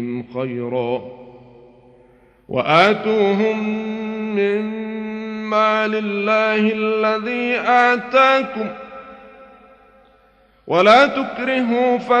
خيرا وآتوهم من مال الله الذي آتاكم ولا تكرهوا